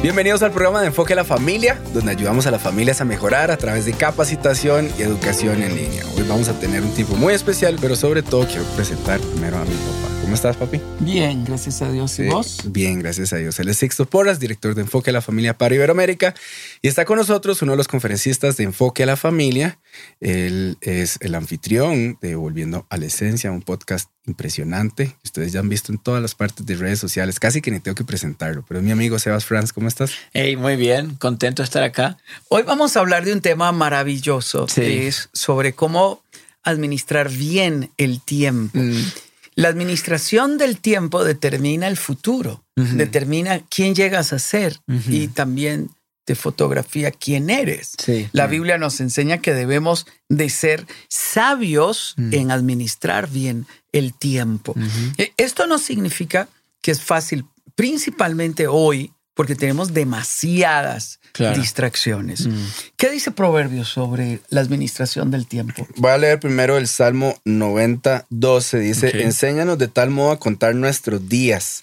Bienvenidos al programa de Enfoque a la Familia, donde ayudamos a las familias a mejorar a través de capacitación y educación en línea. Hoy vamos a tener un tiempo muy especial, pero sobre todo quiero presentar primero a mi papá. ¿Cómo estás, papi? Bien, gracias a Dios. ¿Y vos? Bien, gracias a Dios. Él es Sixto Porras, director de Enfoque a la Familia para Iberoamérica, y está con nosotros uno de los conferencistas de Enfoque a la Familia. Él es el anfitrión de Volviendo a la Esencia, un podcast impresionante que ustedes ya han visto en todas las partes de redes sociales. Casi que ni tengo que presentarlo, pero es mi amigo Sebas Franz. ¿Cómo estás? Hey, muy bien, contento de estar acá. Hoy vamos a hablar de un tema maravilloso, que es sobre cómo administrar bien el tiempo. La administración del tiempo determina el futuro, determina quién llegas a ser y también te fotografía quién eres. Sí. La Biblia nos enseña que debemos de ser sabios en administrar bien el tiempo. Esto no significa que es fácil, principalmente hoy, porque tenemos demasiadas distracciones. ¿Qué dice Proverbios sobre la administración del tiempo? Voy a leer primero el Salmo 90:12. Dice, enséñanos de tal modo a contar nuestros días,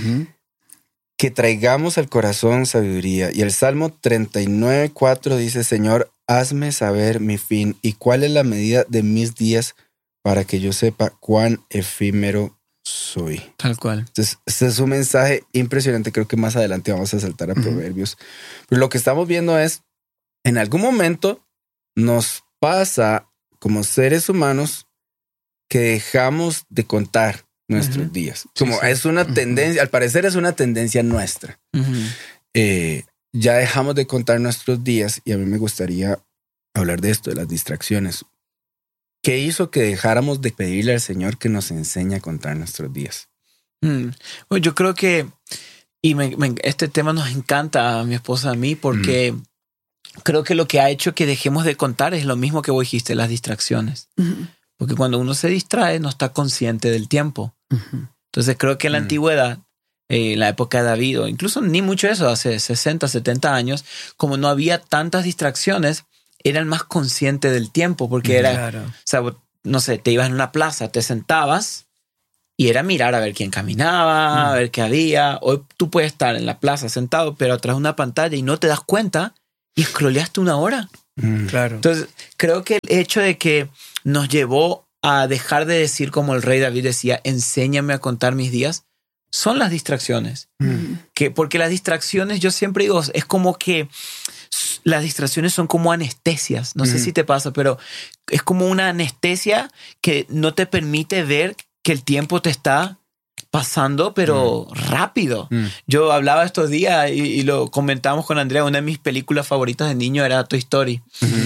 que traigamos al corazón sabiduría. Y el Salmo 39:4 dice, Señor, hazme saber mi fin y cuál es la medida de mis días para que yo sepa cuán efímero soy. Tal cual. Entonces, este es un mensaje impresionante. Creo que más adelante vamos a saltar a Proverbios. Pero lo que estamos viendo es, en algún momento nos pasa como seres humanos que dejamos de contar nuestros días. Como es una tendencia, al parecer es una tendencia nuestra. Ya dejamos de contar nuestros días y a mí me gustaría hablar de esto, de las distracciones. ¿Qué hizo que dejáramos de pedirle al Señor que nos enseñe a contar nuestros días? Bueno, yo creo que este tema nos encanta a mi esposa y a mí porque creo que lo que ha hecho que dejemos de contar es lo mismo que vos dijiste, las distracciones. Porque cuando uno se distrae no está consciente del tiempo. Entonces creo que en la antigüedad, en la época de David, o incluso ni mucho eso, hace 60, 70 años, como no había tantas distracciones, eran más conscientes del tiempo, porque era, o sea, no sé, te ibas en una plaza, te sentabas y era mirar a ver quién caminaba, a ver qué había. Hoy tú puedes estar en la plaza sentado, pero atrás de una pantalla y no te das cuenta y scrolleaste una hora. Claro. Entonces, creo que el hecho de que nos llevó a dejar de decir como el rey David decía, enséñame a contar mis días, son las distracciones. Porque las distracciones, yo siempre digo, es como que las distracciones son como anestesias. No sé si te pasa, pero es como una anestesia que no te permite ver que el tiempo te está pasando, pero rápido. Yo hablaba estos días y lo comentábamos con Andrea. Una de mis películas favoritas de niño era Toy Story.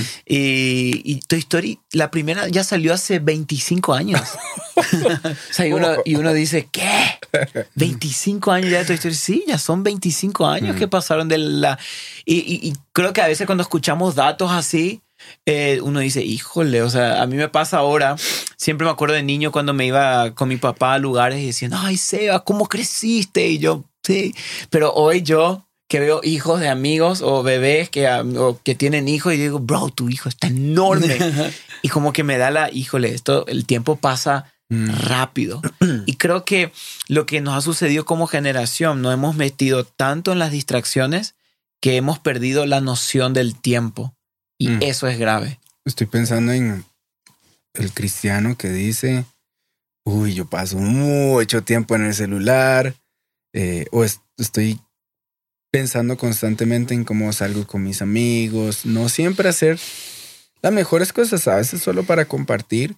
Y Toy Story, la primera ya salió hace 25 años. O sea, y uno dice, ¿qué? 25 años ya de Toy Story. Sí, ya son 25 años que pasaron de la... Y creo que a veces cuando escuchamos datos así, uno dice, híjole, o sea, a mí me pasa ahora. Siempre me acuerdo de niño cuando me iba con mi papá a lugares y decían, ay, Seba, ¿cómo creciste? Y yo, sí. Pero hoy yo que veo hijos de amigos o bebés que tienen hijos y digo, bro, tu hijo está enorme. Y como que me da híjole, el tiempo pasa rápido. Y creo que lo que nos ha sucedido como generación, nos hemos metido tanto en las distracciones que hemos perdido la noción del tiempo. Y eso es grave. Estoy pensando en el cristiano que dice, uy, yo paso mucho tiempo en el celular, o estoy pensando constantemente en cómo salgo con mis amigos, no siempre hacer las mejores cosas, a veces solo para compartir,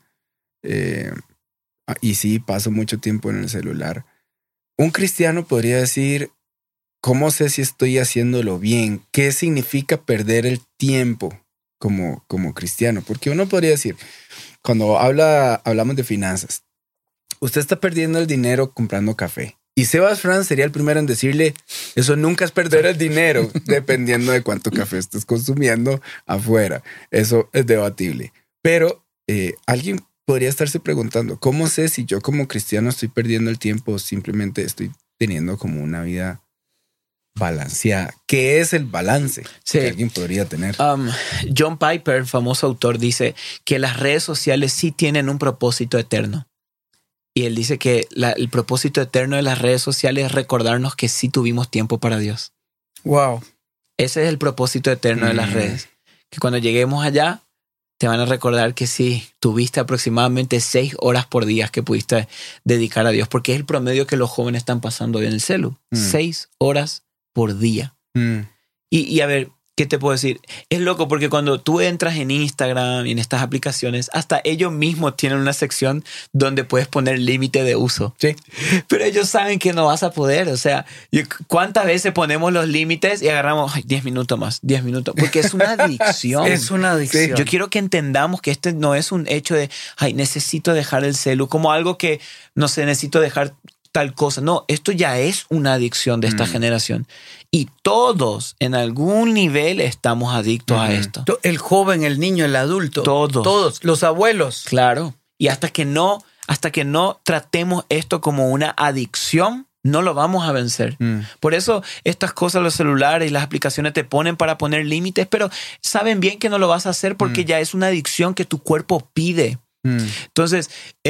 y sí, paso mucho tiempo en el celular. Un cristiano podría decir, ¿cómo sé si estoy haciéndolo bien? ¿Qué significa perder el tiempo como cristiano? Porque uno podría decir, cuando hablamos de finanzas, usted está perdiendo el dinero comprando café. Y Sebas Franz sería el primero en decirle, eso nunca es perder el dinero, dependiendo de cuánto café estés consumiendo afuera. Eso es debatible. Pero alguien podría estarse preguntando, ¿cómo sé si yo como cristiano estoy perdiendo el tiempo o simplemente estoy teniendo como una vida balanceada? ¿Qué es el balance que alguien podría tener? John Piper, famoso autor, dice que las redes sociales sí tienen un propósito eterno. Y él dice que el propósito eterno de las redes sociales es recordarnos que sí tuvimos tiempo para Dios. Wow. Ese es el propósito eterno de las redes. Que cuando lleguemos allá, te van a recordar que sí, tuviste aproximadamente 6 horas por día que pudiste dedicar a Dios, porque es el promedio que los jóvenes están pasando hoy en el celu. 6 horas por día. Y a ver, ¿qué te puedo decir? Es loco porque cuando tú entras en Instagram y en estas aplicaciones, hasta ellos mismos tienen una sección donde puedes poner límite de uso. Sí. Pero ellos saben que no vas a poder. O sea, ¿cuántas veces ponemos los límites y agarramos 10 minutos más, 10 minutos? Porque es una adicción. Es una adicción. Sí. Yo quiero que entendamos que este no es un hecho de, necesito dejar el celu, como algo que, no sé, necesito dejar tal cosa. No, esto ya es una adicción de esta generación. Y todos en algún nivel estamos adictos a esto. El joven, el niño, el adulto. Todos. Todos, los abuelos. Claro. Y hasta que no tratemos esto como una adicción, no lo vamos a vencer. Por eso estas cosas, los celulares y las aplicaciones te ponen para poner límites, pero saben bien que no lo vas a hacer porque ya es una adicción que tu cuerpo pide. Entonces,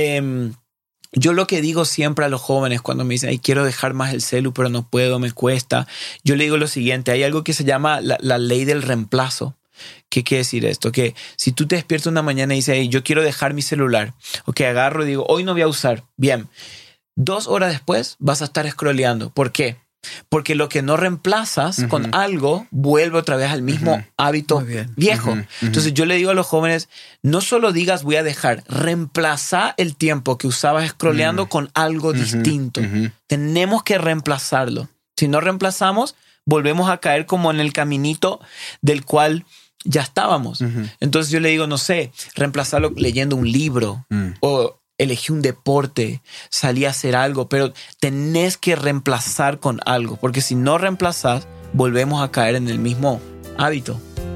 yo lo que digo siempre a los jóvenes cuando me dicen, quiero dejar más el celu, pero no puedo, me cuesta. Yo le digo lo siguiente, hay algo que se llama la ley del reemplazo. ¿Qué quiere decir esto? Que si tú te despiertas una mañana y dices, yo quiero dejar mi celular, agarro y digo, hoy no voy a usar. Bien, 2 horas después vas a estar scrolleando. ¿Por qué? Porque lo que no reemplazas con algo vuelve otra vez al mismo hábito viejo. Entonces yo le digo a los jóvenes, no solo digas voy a dejar, reemplaza el tiempo que usabas scrolleando con algo distinto. Tenemos que reemplazarlo. Si no reemplazamos, volvemos a caer como en el caminito del cual ya estábamos. Entonces yo le digo, no sé, reemplazarlo leyendo un libro o elegí un deporte, salí a hacer algo, pero tenés que reemplazar con algo, porque si no reemplazas, volvemos a caer en el mismo hábito.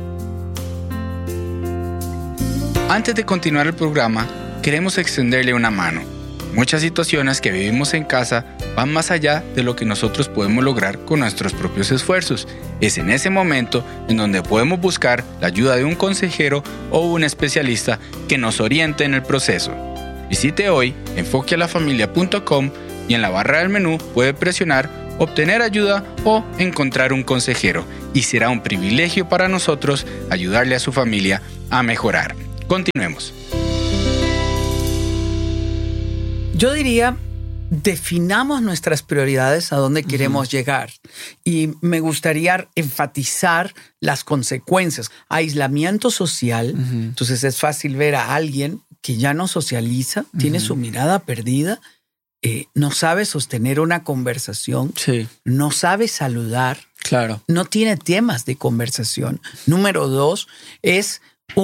Antes de continuar el programa, queremos extenderle una mano. Muchas situaciones que vivimos en casa van más allá de lo que nosotros podemos lograr con nuestros propios esfuerzos. Es en ese momento en donde podemos buscar la ayuda de un consejero o un especialista que nos oriente en el proceso. Visite hoy enfoquealafamilia.com y en la barra del menú puede presionar obtener ayuda o encontrar un consejero y será un privilegio para nosotros ayudarle a su familia a mejorar. Continuemos. Yo diría, definamos nuestras prioridades a dónde queremos llegar. Y me gustaría enfatizar las consecuencias. Aislamiento social. Entonces es fácil ver a alguien que ya no socializa, tiene su mirada perdida, no sabe sostener una conversación, no sabe saludar, no tiene temas de conversación. Número 2 es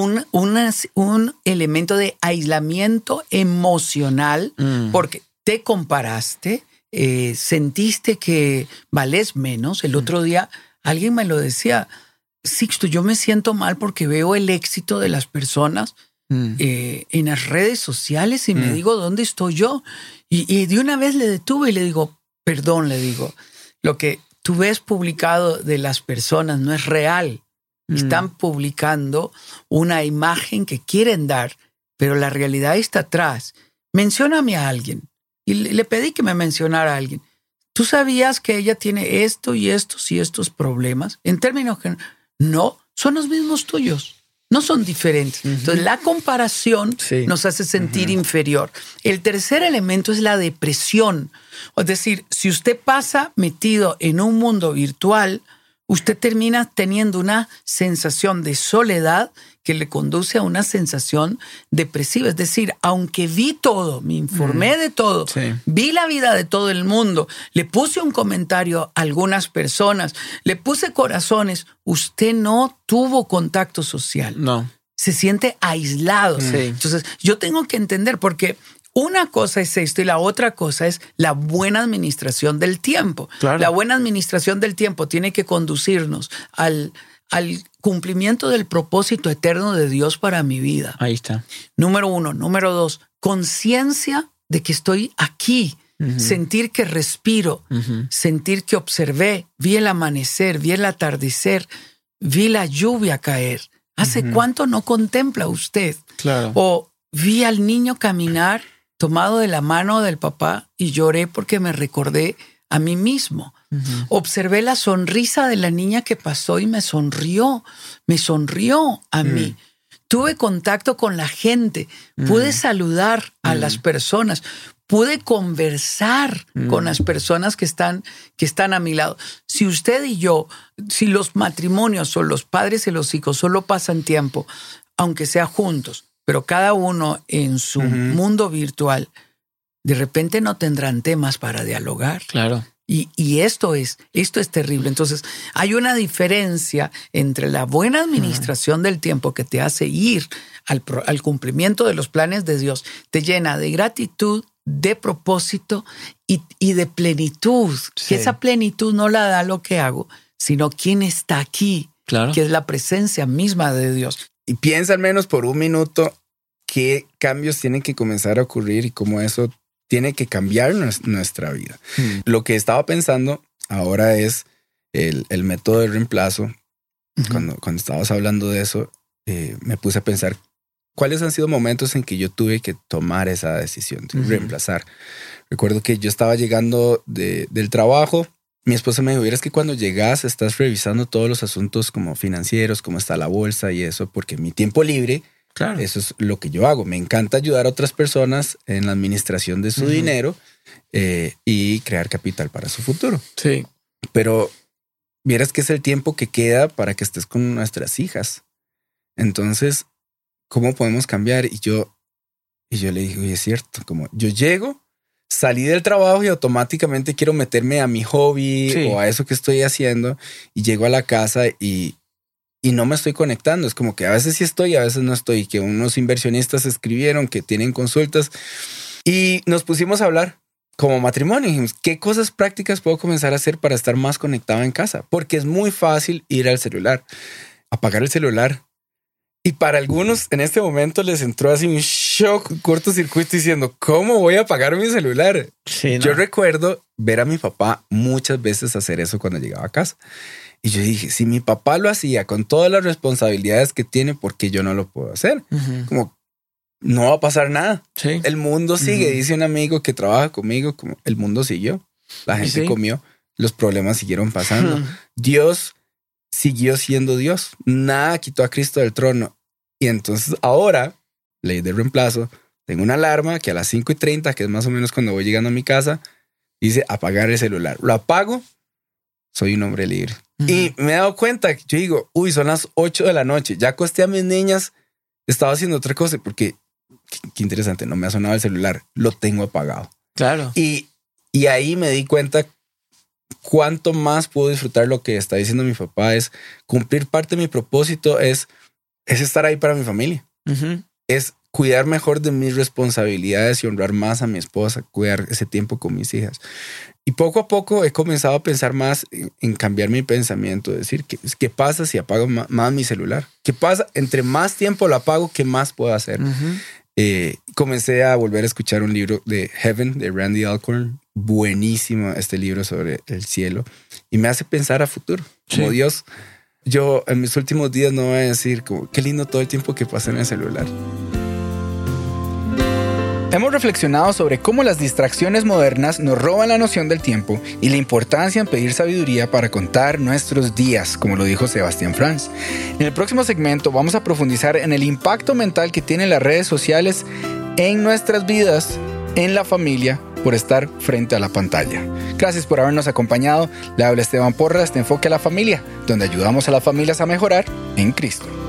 un elemento de aislamiento emocional porque te comparaste, sentiste que vales menos. El otro día alguien me lo decía, Sixto, yo me siento mal porque veo el éxito de las personas en las redes sociales y me digo, ¿dónde estoy yo? Y de una vez le detuve y le digo, perdón, le digo, lo que tú ves publicado de las personas no es real. Están publicando una imagen que quieren dar, pero la realidad está atrás. Mencióname a alguien. Y le pedí que me mencionara a alguien. ¿Tú sabías que ella tiene esto y estos y estos problemas? En términos que no, son los mismos tuyos. No son diferentes. Entonces, la comparación nos hace sentir inferior. El tercer elemento es la depresión. Es decir, si usted pasa metido en un mundo virtual, usted termina teniendo una sensación de soledad que le conduce a una sensación depresiva. Es decir, aunque vi todo, me informé de todo, vi la vida de todo el mundo, le puse un comentario a algunas personas, le puse corazones, usted no tuvo contacto social. No. Se siente aislado. Entonces, yo tengo que entender porque una cosa es esto y la otra cosa es la buena administración del tiempo. La buena administración del tiempo tiene que conducirnos al cumplimiento del propósito eterno de Dios para mi vida. Ahí está. Número 1. Número 2, conciencia de que estoy aquí. Sentir que respiro, sentir que observé, vi el amanecer, vi el atardecer, vi la lluvia caer. ¿Hace cuánto no contempla usted? O vi al niño caminar tomado de la mano del papá y lloré porque me recordé a mí mismo. Observé la sonrisa de la niña que pasó y me sonrió a mí. Tuve contacto con la gente, pude saludar a las personas, pude conversar con las personas que están a mi lado. Si usted y yo, si los matrimonios o los padres y los hijos solo pasan tiempo, aunque sea juntos, pero cada uno en su mundo virtual, de repente no tendrán temas para dialogar. Claro. Y esto es terrible. Entonces, hay una diferencia entre la buena administración del tiempo que te hace ir al cumplimiento de los planes de Dios, te llena de gratitud, de propósito y de plenitud. Sí. Que esa plenitud no la da lo que hago, sino quien está aquí, que es la presencia misma de Dios. Y piensa al menos por un minuto qué cambios tienen que comenzar a ocurrir y cómo eso tiene que cambiar nuestra vida. Lo que estaba pensando ahora es el método de reemplazo. Cuando estabas hablando de eso, me puse a pensar cuáles han sido momentos en que yo tuve que tomar esa decisión de reemplazar. Recuerdo que yo estaba llegando del trabajo. Mi esposa me dijo, es que cuando llegas estás revisando todos los asuntos como financieros, cómo está la bolsa y eso, porque mi tiempo libre, claro, eso es lo que yo hago. Me encanta ayudar a otras personas en la administración de su dinero y crear capital para su futuro. Sí. Pero vieras que es el tiempo que queda para que estés con nuestras hijas. Entonces, ¿cómo podemos cambiar? Y yo le dije, oye, es cierto, como yo llego, salí del trabajo y automáticamente quiero meterme a mi hobby o a eso que estoy haciendo y llego a la casa y no me estoy conectando. Es como que a veces sí estoy, a veces no estoy. Que unos inversionistas escribieron que tienen consultas y nos pusimos a hablar como matrimonio. Dijimos, ¿qué cosas prácticas puedo comenzar a hacer para estar más conectado en casa? Porque es muy fácil ir al celular, apagar el celular. Y para algunos en este momento les entró así un shock, un cortocircuito diciendo, ¿cómo voy a apagar mi celular? Sí, ¿no? Yo recuerdo ver a mi papá muchas veces hacer eso cuando llegaba a casa. Y yo dije, si mi papá lo hacía con todas las responsabilidades que tiene, ¿por qué yo no lo puedo hacer? Como no va a pasar nada. Sí. El mundo sigue, dice un amigo que trabaja conmigo, como el mundo siguió. La gente comió, los problemas siguieron pasando. Dios siguió siendo Dios. Nada quitó a Cristo del trono. Y entonces ahora, ley de reemplazo, tengo una alarma que a las 5:30, que es más o menos cuando voy llegando a mi casa, dice apagar el celular. Lo apago, soy un hombre libre. Y me he dado cuenta, yo digo, son las 8 de la noche, ya acosté a mis niñas, estaba haciendo otra cosa, porque qué interesante, no me ha sonado el celular, lo tengo apagado. Claro. Y ahí me di cuenta cuánto más puedo disfrutar lo que está diciendo mi papá, es cumplir parte de mi propósito, es estar ahí para mi familia. Es cuidar mejor de mis responsabilidades y honrar más a mi esposa, cuidar ese tiempo con mis hijas. Y poco a poco he comenzado a pensar más en cambiar mi pensamiento, decir, ¿qué pasa si apago más mi celular? ¿Qué pasa? Entre más tiempo lo apago, ¿qué más puedo hacer? Comencé a volver a escuchar un libro de Heaven, de Randy Alcorn. Buenísimo este libro sobre el cielo. Y me hace pensar a futuro. Como Dios, yo en mis últimos días no voy a decir como, qué lindo todo el tiempo que pasé en el celular. Hemos reflexionado sobre cómo las distracciones modernas nos roban la noción del tiempo y la importancia en pedir sabiduría para contar nuestros días, como lo dijo Sebastián Franz. En el próximo segmento vamos a profundizar en el impacto mental que tienen las redes sociales en nuestras vidas, en la familia, por estar frente a la pantalla. Gracias por habernos acompañado. Le habla Esteban Porras de Enfoque a la Familia, donde ayudamos a las familias a mejorar en Cristo.